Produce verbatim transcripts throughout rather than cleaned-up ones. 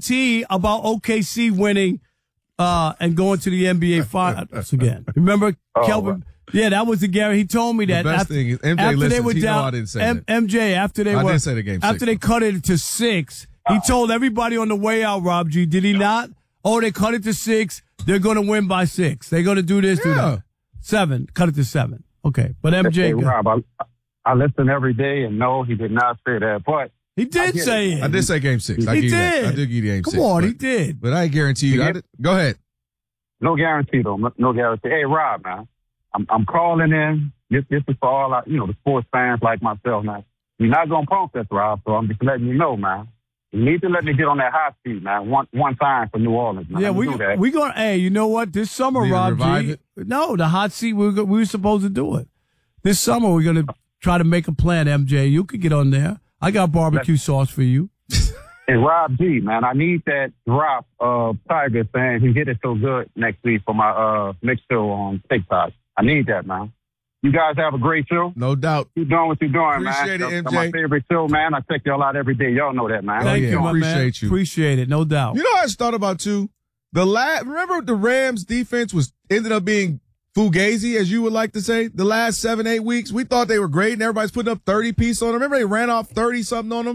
guarantee about O K C winning uh, and going to the N B A Finals again. Remember, oh, Kelvin? Right. Yeah, that was the guarantee. He told me that. The best after, thing is M J after listens. they were He down, know I didn't say M- that. M J after they I were did say the game after six, they though. cut it to six. He told everybody on the way out, Rob G. Did he not? Oh, they cut it to six. They're going to win by six. They're going to do this, do Yeah. that. Seven. Cut it to seven. Okay, but M J. Hey, Rob, I, I listen every day, and no, he did not say that, but He did say it. I did say game six. I He give you that. did. I did give you the game Come six. on, but, he did. But I guarantee you. Yeah. I did, go ahead. no guarantee though. No, no guarantee. Hey, Rob, man, I'm I'm calling in. This this is for all our, you know, the sports fans like myself, man. You're not gonna protest, Rob, so I'm just letting you know, man. You need to let me get on that hot seat, man. One one time for New Orleans, man. Yeah, Let me we do that. we going. Hey, you know what? This summer, Need to Rob revive G. it? No, the hot seat. We were, we were supposed to do it this summer. We're gonna try to make a plan. M J, you could get on there. I got barbecue sauce for you. And Rob G, man, I need that drop of Tiger saying he hit it so good next week for my uh mix show on TikTok. I need that, man. You guys have a great show. No doubt. Keep doing what you're doing, Appreciate man. it, M That's J. my favorite show, man. I check y'all out every day. Y'all know that, man. Thank yeah, you, my man. appreciate you. Appreciate it, no doubt. You know what I just thought about too? The last, remember the Rams defense was ended up being fugazi, as you would like to say. The last seven, eight weeks, we thought they were great, and everybody's putting up thirty piece on them. Remember they ran off thirty something on them,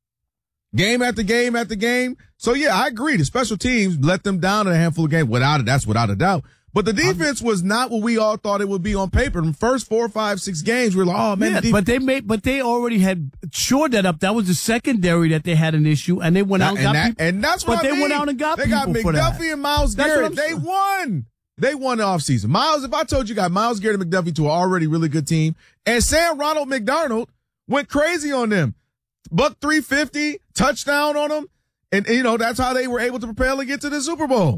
game after game after game. So yeah, I agree. The special teams let them down in a handful of games. Without it, that's without a doubt. But the defense was not what we all thought it would be on paper. In the first four, five, six games, we were like, oh man, Yeah, the def- but they made, but they already had shored that up. That was the secondary that they had an issue, and they went out and, and, got that, people. and that's what but I they mean. went out and got they got people for that. McDuffie and Miles That's Garrett. what I'm They saying. won. They won the offseason. Miles, if I told you, got Miles Garrett and McDuffie to an already really good team, and Sam Ronald McDonald went crazy on them. Buck three fifty, touchdown on them, and, and you know that's how they were able to propel and get to the Super Bowl.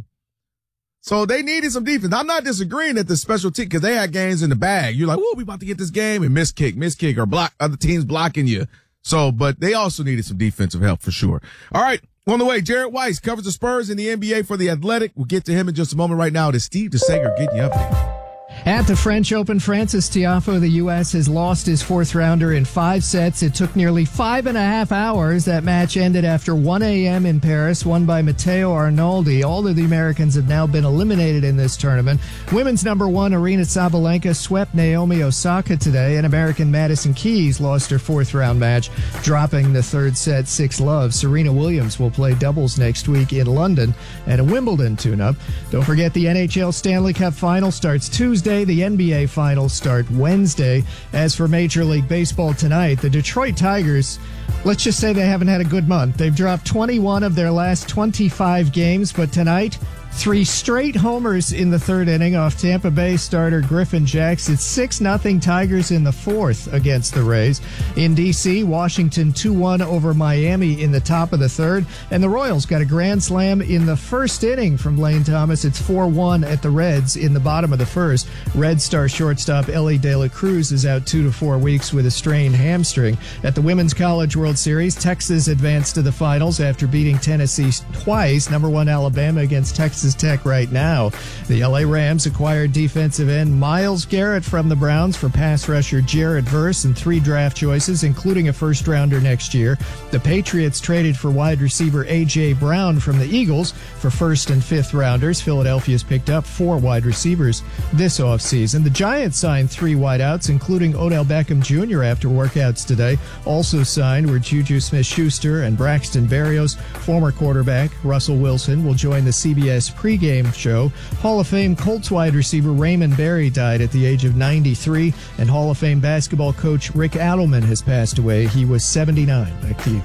So they needed some defense. I'm not disagreeing that the special team, because they had games in the bag. You're like, whoa, we about to get this game, and miss kick, miss kick, or block other teams blocking you. So, but they also needed some defensive help for sure. All right. On the way, Jared Weiss covers the Spurs in the N B A for The Athletic. We'll get to him in just a moment. Right now, it is Steve DeSager getting you updated. At the French Open, Francis Tiafoe of the U S has lost his fourth rounder in five sets. It took nearly five and a half hours. That match ended after one a.m. in Paris, won by Matteo Arnaldi. All of the Americans have now been eliminated in this tournament. Women's number one, Aryna Sabalenka, swept Naomi Osaka today, and American Madison Keys lost her fourth round match, dropping the third set six love. Serena Williams will play doubles next week in London and a Wimbledon tune-up. Don't forget the N H L Stanley Cup Final starts Tuesday. The N B A Finals start Wednesday. As for Major League Baseball tonight, the Detroit Tigers, let's just say they haven't had a good month. They've dropped twenty-one of their last twenty-five games, but tonight, three straight homers in the third inning off Tampa Bay starter Griffin Jax. It's six nothing Tigers in the fourth against the Rays. In D C, Washington two one over Miami in the top of the third. And the Royals got a grand slam in the first inning from Lane Thomas. It's four one at the Reds in the bottom of the first. Red Star shortstop Ellie De La Cruz is out two to four weeks with a strained hamstring. At the Women's College World Series, Texas advanced to the finals after beating Tennessee twice. Number one Alabama against Texas Tech right now. The L A Rams acquired defensive end Myles Garrett from the Browns for pass rusher Jared Verse and three draft choices, including a first rounder next year. The Patriots traded for wide receiver A J Brown from the Eagles for first and fifth rounders. Philadelphia's picked up four wide receivers this offseason. The Giants signed three wideouts, including Odell Beckham Junior after workouts today. Also signed were Juju Smith-Schuster and Braxton Berrios. Former quarterback Russell Wilson will join the C B S pregame show. Hall of Fame Colts wide receiver Raymond Berry died at the age of ninety-three, and Hall of Fame basketball coach Rick Adelman has passed away. He was seventy-nine. Back to you.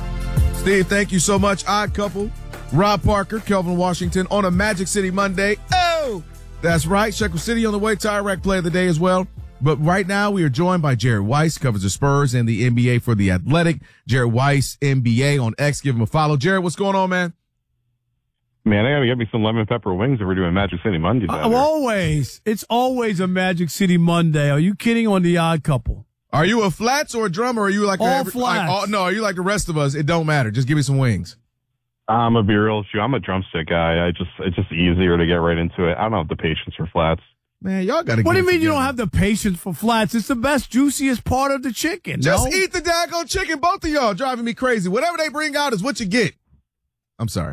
Steve, thank you so much. Odd Couple, Rob Parker, Kelvin Washington on a Magic City Monday. Oh, that's right. Shekel City on the way. Tire Rack play of the day as well. But right now we are joined by Jared Weiss, covers the Spurs and the N B A for The Athletic. Jared Weiss, N B A on X. Give him a follow. Jared, what's going on, man? Man, I gotta get me some lemon pepper wings if we're doing Magic City Mondays. Uh, always. It's always a Magic City Monday. Are you kidding on The Odd Couple? Are you a flats or a drummer? Or are you like all a, every, flats? Like, all, no, are you like the rest of us? It don't matter. Just give me some wings. I'm gonna be real with you. I'm a drumstick guy. I just it's just easier to get right into it. I don't have the patience for flats. Man, y'all gotta. What do you mean together. you don't have the patience for flats? It's the best, juiciest part of the chicken. Just no? eat the daggone chicken. Both of y'all driving me crazy. Whatever they bring out is what you get. I'm sorry.